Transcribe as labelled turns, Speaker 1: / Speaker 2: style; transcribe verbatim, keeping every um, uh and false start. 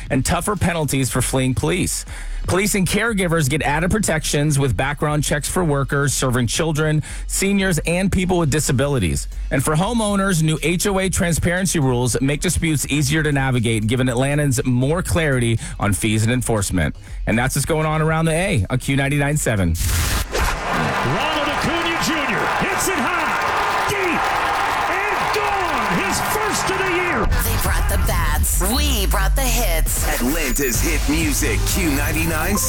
Speaker 1: and tougher penalties for fleeing police. Police and caregivers get added protections with background checks for workers serving children, seniors, and people with disabilities. And for homeowners, new H O A transparency rules make disputes easier to navigate, giving Atlantans more clarity on fees and enforcement. And that's what's going on around the A on Q ninety-nine point seven.
Speaker 2: Ronald Acuna Junior hits it high, deep, and gone. His first of the year.
Speaker 3: They brought the bats. We brought the hits.
Speaker 4: Atlanta's hit music, Q ninety-nine.